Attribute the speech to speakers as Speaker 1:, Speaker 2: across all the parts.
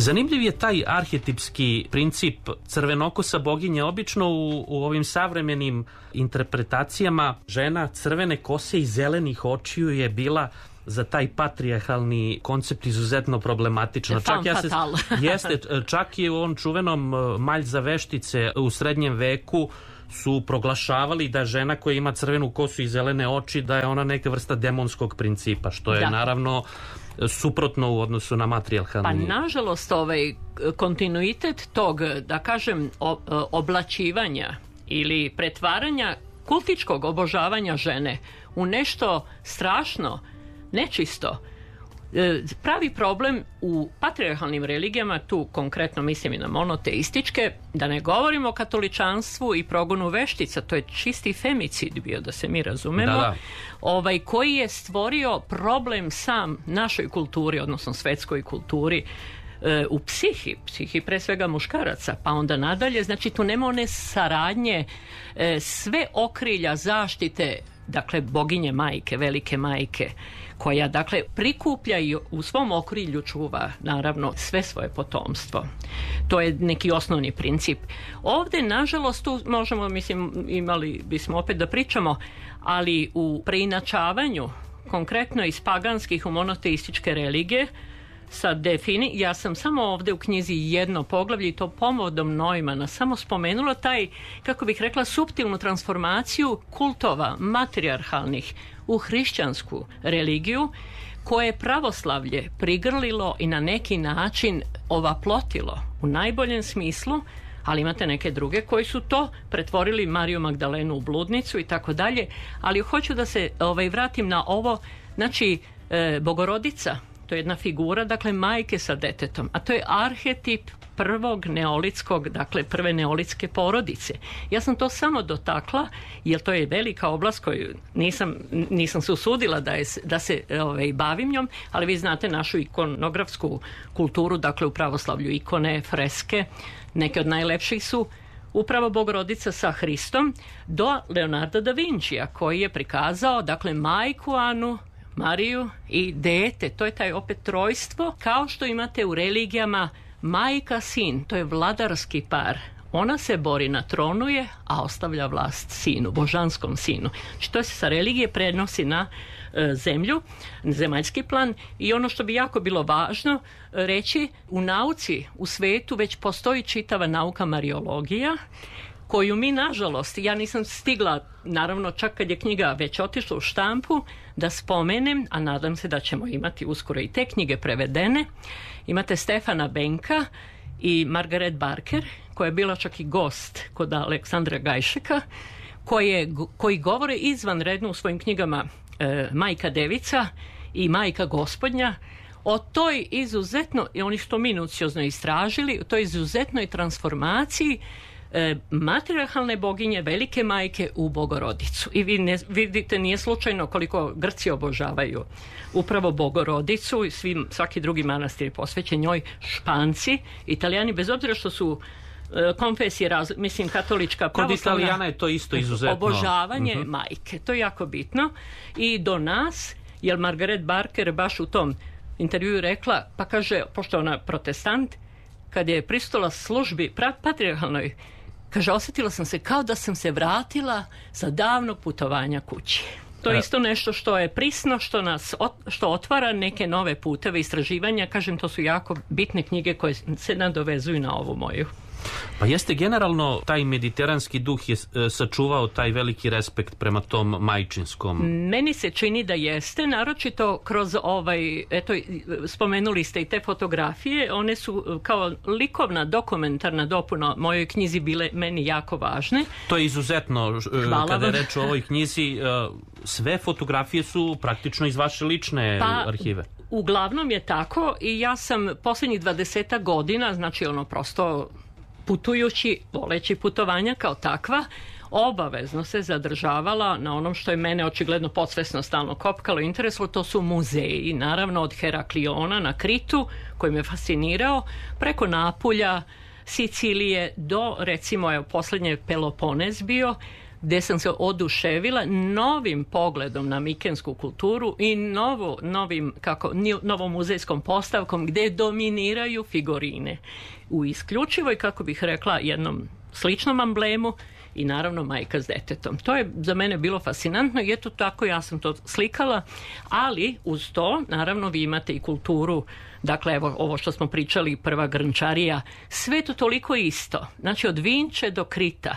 Speaker 1: Zanimljiv je taj arhetipski princip crvenokosa boginje. Obično u ovim savremenim interpretacijama žena crvene kose i zelenih očiju je bila za taj patrijarhalni koncept izuzetno problematično. Čak i u ovom čuvenom Malj za veštice u srednjem veku su proglašavali da žena koja ima crvenu kosu i zelene oči da je ona neka vrsta demonskog principa, što je naravno suprotno u odnosu na matrijarhalni.
Speaker 2: Pa nažalost kontinuitet tog, da kažem, oblačivanja ili pretvaranja kultičkog obožavanja žene u nešto strašno, nečisto, pravi problem u patrijarhalnim religijama, tu konkretno mislim i na monoteističke, da ne govorimo o katoličanstvu i progonu veštica, to je čisti femicid bio, da se mi razumemo, koji je stvorio problem sam našoj kulturi, odnosno svetskoj kulturi, u psihi pre svega muškaraca, pa onda nadalje, znači tu nema one saradnje, sve okrilja zaštite, dakle boginje majke, velike majke, koja dakle prikuplja i u svom okrilju čuva naravno sve svoje potomstvo. To je neki osnovni princip. Ovdje nažalost tu možemo, mislim, imali bismo opet da pričamo, ali u preinačavanju konkretno iz paganskih u monoteističke religije ja sam samo ovdje u knjizi jedno poglavlje i to povodom Neumana samo spomenula taj, kako bih rekla, suptilnu transformaciju kultova matrijarhalnih u hrišćansku religiju, koje je pravoslavlje prigrlilo i na neki način ovaplotilo u najboljem smislu, ali imate neke druge koji su to pretvorili, Mariju Magdalenu u bludnicu i tako dalje, ali hoću da se vratim na ovo, znači Bogorodica, to je jedna figura, dakle majke sa detetom, a to je arhetip prvog neolitskog, dakle prve neolitske porodice. Ja sam to samo dotakla, jer to je velika oblast koju nisam se usudila da se bavim njom, ali vi znate našu ikonografsku kulturu, dakle u pravoslavlju ikone, freske, neke od najlepših su upravo Bogorodica sa Hristom, do Leonarda da Vincija, koji je prikazao, dakle, majku Anu, Mariju i dete. To je taj opet trojstvo, kao što imate u religijama majka, sin, to je vladarski par. Ona se bori na tronuje, a ostavlja vlast sinu, božanskom sinu. Znači to se sa religije prenosi na zemlju, zemaljski plan, i ono što bi jako bilo važno reći, u nauci, u svetu već postoji čitava nauka mariologija, koju mi, nažalost, ja nisam stigla, naravno čak kad je knjiga već otišla u štampu, da spomenem, a nadam se da ćemo imati uskoro i te knjige prevedene. Imate Stefana Benka i Margaret Barker, koja je bila čak i gost kod Aleksandra Gajšeka, koji govore izvanredno u svojim knjigama Majka Devica i Majka Gospodnja, o toj izuzetno, i oni su to minuciozno istražili, o toj izuzetnoj transformaciji matrijarhalne boginje, velike majke, u Bogorodicu. I vi vidite, nije slučajno koliko Grci obožavaju upravo Bogorodicu i svaki drugi manastir je posvećen njoj, Španci, Italijani, bez obzira što su konfesije, mislim katolička, pravoslavna.
Speaker 1: Kod Italijana je to isto izuzetno.
Speaker 2: Obožavanje majke, to je jako bitno. I do nas, jer Margaret Barker baš u tom intervjuu rekla, pa kaže, pošto ona protestant, kad je pristala službi patrijarhalnoj, kaže, osjetila sam se kao da sam se vratila sa davnog putovanja kući. To je isto nešto što je prisno, što otvara neke nove puteve istraživanja. Kažem, to su jako bitne knjige koje se nadovezuju na ovu moju.
Speaker 1: Pa jeste, generalno taj mediteranski duh je sačuvao taj veliki respekt prema tom majčinskom.
Speaker 2: Meni se čini da jeste, naročito kroz eto, spomenuli ste i te fotografije, one su kao likovna dokumentarna dopuna mojoj knjizi bile meni jako važne.
Speaker 1: To je izuzetno, kada je reč o ovoj knjizi, sve fotografije su praktično iz vaše lične arhive.
Speaker 2: Uglavnom je tako, i ja sam posljednjih 20 godina, znači prosto putujući, voleći putovanja kao takva, obavezno se zadržavala na onom što je mene očigledno podsvesno stalno kopkalo i interesovalo, to su muzeji, naravno od Herakliona na Kritu, koji me fascinirao, preko Napulja, Sicilije, do recimo, posljednje Peloponez bio, gdje sam se oduševila novim pogledom na mikensku kulturu i novom muzejskom postavkom gdje dominiraju figurine. U isključivoj, kako bih rekla, jednom sličnom amblemu i naravno majka s detetom. To je za mene bilo fascinantno i eto tako ja sam to slikala, ali uz to naravno vi imate i kulturu, dakle evo ovo što smo pričali, prva grnčarija, sve to toliko isto, znači od Vinče do Krita,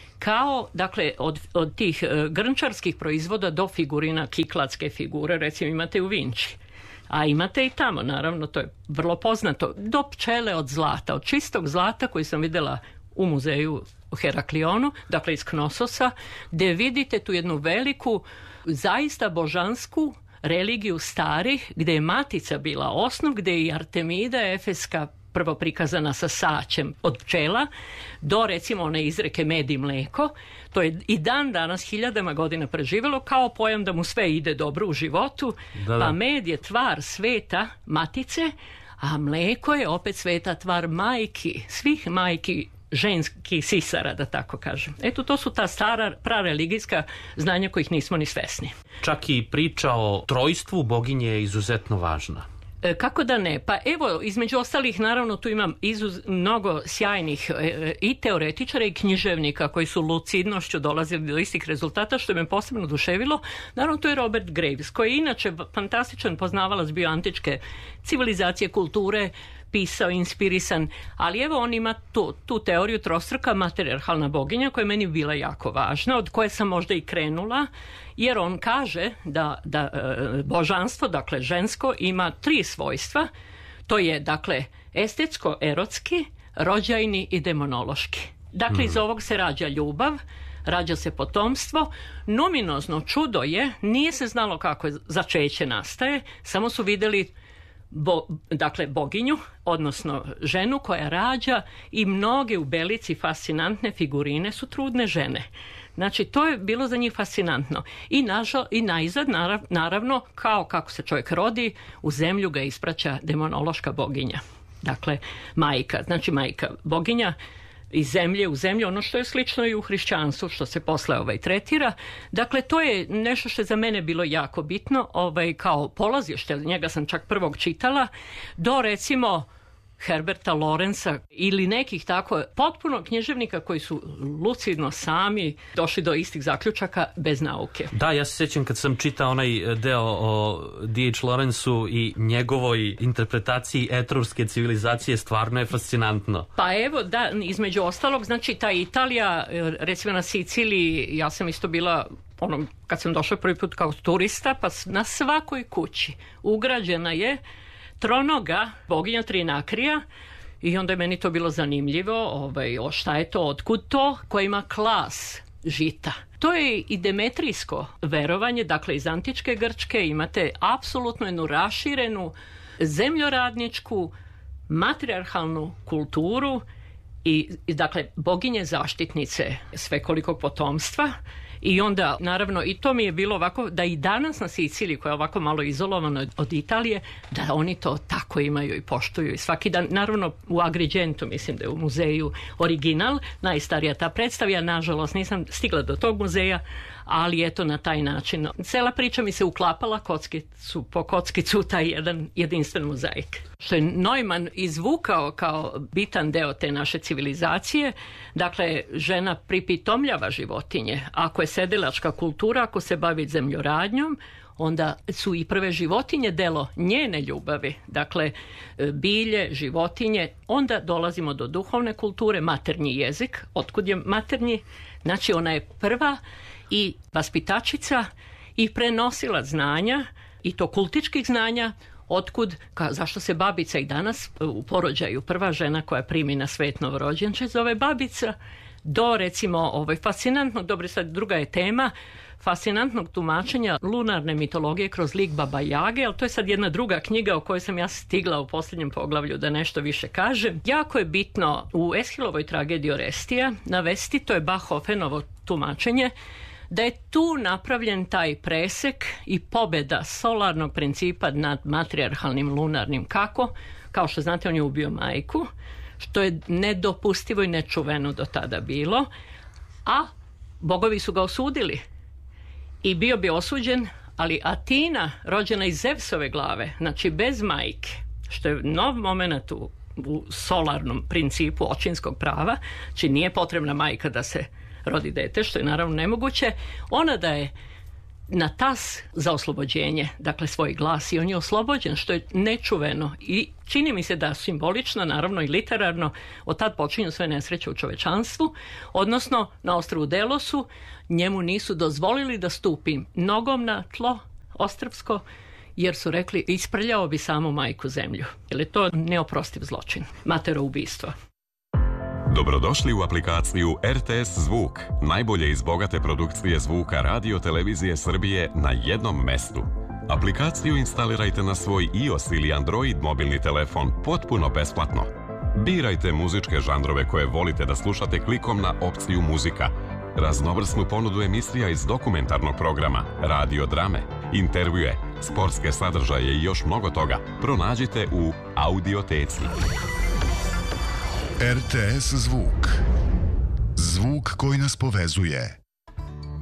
Speaker 2: kao dakle od tih grnčarskih proizvoda do figurina, kiklatske figure recimo imate u Vinči. A imate i tamo, naravno, to je vrlo poznato, do pčele od zlata, od čistog zlata koji sam vidjela u muzeju u Heraklionu, dakle iz Knososa, gdje vidite tu jednu veliku, zaista božansku religiju starih, gdje je matica bila osnov, gdje je i Artemida Efeska prvo prikazana sa sačem od pčela, do recimo one izreke med i mleko. To je i dan danas, hiljadama godina preživjelo kao pojam da mu sve ide dobro u životu, pa med je tvar sveta matice, a mleko je opet sveta tvar majki, svih majki ženskih sisara, da tako kažem. Eto, to su ta stara, prareligijska znanja kojih nismo ni svesni.
Speaker 1: Čak i priča o trojstvu boginje je izuzetno važna.
Speaker 2: Kako da ne? Pa evo, između ostalih, naravno, tu imam mnogo sjajnih i teoretičara i književnika koji su lucidnošću dolazili do istih rezultata, što me posebno oduševilo. Naravno, to je Robert Graves, koji je inače fantastičan poznavalac bio antičke civilizacije, kulture, pisao, inspirisan, ali evo on ima tu teoriju trostruka matrijarhalna boginja koja je meni bila jako važna, od koje sam možda i krenula, jer on kaže da božanstvo, dakle žensko, ima 3 svojstva, to je dakle estetsko, erotski, rođajni i demonološki. Dakle, iz ovog se rađa ljubav, rađa se potomstvo, nominozno čudo je, nije se znalo kako začeće nastaje, samo su vidjeli dakle boginju, odnosno ženu koja rađa i mnoge u Belici fascinantne figurine su trudne žene. Znači, to je bilo za njih fascinantno. I najzad, naravno, kao kako se čovjek rodi, u zemlju ga ispraća demonološka boginja. Dakle, majka, znači majka boginja iz zemlje u zemlju, ono što je slično i u hrišćanstvu, što se posle tretira. Dakle, to je nešto što je za mene bilo jako bitno, kao polazište, njega sam čak prvog čitala, do recimo Herberta Lorenza ili nekih tako potpuno književnika koji su lucidno sami došli do istih zaključaka bez nauke.
Speaker 1: Da, ja se sjećam kad sam čitao onaj deo o D.H. Lorenzu i njegovoj interpretaciji etrurske civilizacije, stvarno je fascinantno.
Speaker 2: Pa evo, da, između ostalog, znači ta Italija, recimo na Siciliji, ja sam isto bila kad sam došla prvi put kao turista, pa na svakoj kući ugrađena je tronoga boginja Trinakrija i onda je meni to bilo zanimljivo, šta je to, otkud to, koja ima klas žita. To je i demetrijsko verovanje, dakle iz antičke Grčke imate apsolutno jednu raširenu zemljoradničku matrijarhalnu kulturu i dakle boginje zaštitnice svekolikog potomstva. I onda, naravno, i to mi je bilo ovako, da i danas na Siciliji, koja je ovako malo izolovana od Italije, da oni to tako imaju i poštuju. I svaki dan, naravno, u Agrigentu, mislim da je u muzeju original, najstarija ta predstava, ja nažalost nisam stigla do tog muzeja, ali eto na taj način. Cela priča mi se uklapala kockicu po kockicu u taj jedan jedinstven mozaik. Što je Neumann izvukao kao bitan deo te naše civilizacije, dakle, žena pripitomljava životinje. Ako je sedilačka kultura, ako se bavi zemljoradnjom, onda su i prve životinje delo njene ljubavi. Dakle, bilje, životinje, onda dolazimo do duhovne kulture, maternji jezik. Otkud je maternji? Znači, ona je prva i vaspitačica i prenosilac znanja, i to kultičkih znanja, otkud, zašto se babica i danas u porođaju, prva žena koja primi na svet novorođenče zove babica, do recimo, fascinantno, dobro, sad druga je tema, fascinantnog tumačenja lunarne mitologije kroz lik Baba Jage, ali to je sad jedna druga knjiga o kojoj sam ja stigla u posljednjem poglavlju da nešto više kažem. Jako je bitno u Eschilovoj tragediji Orestija navesti, to je Bachhofenovo tumačenje, da je tu napravljen taj presek i pobjeda solarnog principa nad matrijarhalnim lunarnim. Kako? Kao što znate, on je ubio majku, što je nedopustivo i nečuveno do tada bilo, a bogovi su ga osudili i bio bi osuđen, ali Atina, rođena iz Zevsove glave, znači bez majke, što je nov moment u solarnom principu očinskog prava, znači nije potrebna majka da se rodi dete, što je naravno nemoguće, ona daje na tas za oslobođenje, dakle svoj glas, i on je oslobođen, što je nečuveno i čini mi se da simbolično, naravno i literarno, od tad počinju sve nesreće u čovečanstvu, odnosno na ostrvu Delosu njemu nisu dozvolili da stupi nogom na tlo ostrvsko, jer su rekli isprljao bi samu majku zemlju, jer je to neoprostiv zločin, materoubistvo.
Speaker 3: Dobrodošli u aplikaciju RTS Zvuk, najbolje iz bogate produkcije zvuka Radio Televizije Srbije na jednom mestu. Aplikaciju instalirajte na svoj iOS ili Android mobilni telefon potpuno besplatno. Birajte muzičke žanrove koje volite da slušate klikom na opciju muzika. Raznovrsnu ponudu emisija iz dokumentarnog programa, radio drame, intervjue, sportske sadržaje i još mnogo toga pronađite u Audioteci.
Speaker 4: RTS Zvuk. Zvuk koji nas povezuje.